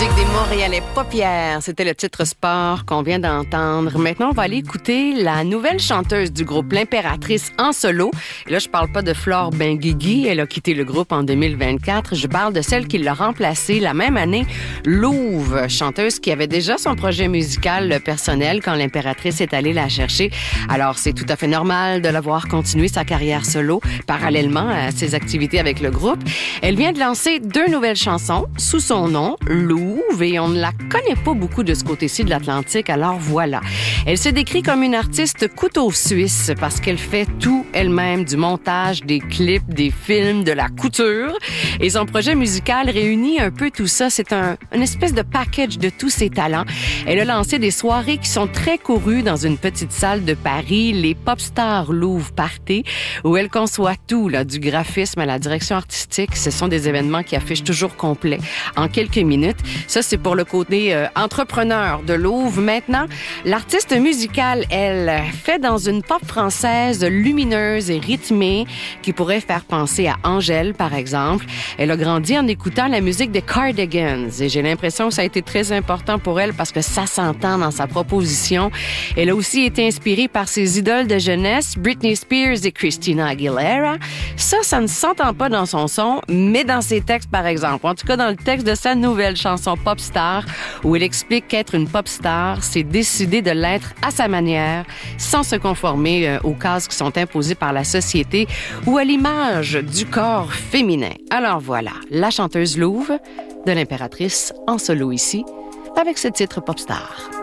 musique des Montréalais paupières. C'était le titre Sport qu'on vient d'entendre. Maintenant, on va aller écouter la nouvelle chanteuse du groupe L'Impératrice en solo. Et là, je parle pas de Flore Benguigui. Elle a quitté le groupe en 2024. Je parle de celle qui l'a remplacée la même année, Louve, chanteuse qui avait déjà son projet musical personnel quand l'Impératrice est allée la chercher. Alors, c'est tout à fait normal de la voir continuer sa carrière solo parallèlement à ses activités avec le groupe. Elle vient de lancer 2 nouvelles chansons sous son nom, Louve, et on ne la connaît pas beaucoup de ce côté-ci de l'Atlantique, alors voilà. Elle se décrit comme une artiste couteau suisse parce qu'elle fait tout elle-même, du montage, des clips, des films, de la couture. Et son projet musical réunit un peu tout ça. C'est une espèce de package de tous ses talents. Elle a lancé des soirées qui sont très courues dans une petite salle de Paris, les Popstars Louve Party, où elle conçoit tout, là, du graphisme à la direction artistique. Ce sont des événements qui affichent toujours complet en quelques minutes. Ça, c'est pour le côté entrepreneur de Louve. Maintenant, l'artiste musicale, elle, fait dans une pop française lumineuse et rythmée qui pourrait faire penser à Angèle, par exemple. Elle a grandi en écoutant la musique des Cardigans et j'ai l'impression que ça a été très important pour elle parce que ça s'entend dans sa proposition. Elle a aussi été inspirée par ses idoles de jeunesse, Britney Spears et Christina Aguilera. Ça ne s'entend pas dans son son, mais dans ses textes, par exemple. En tout cas, dans le texte de sa nouvelle chanson Popstar, où elle explique qu'être une pop star, c'est décider de l'être à sa manière, sans se conformer aux cases qui sont imposées par la société ou à l'image du corps féminin. Alors voilà, la chanteuse Louve de l'Impératrice en solo ici, avec ce titre Popstar.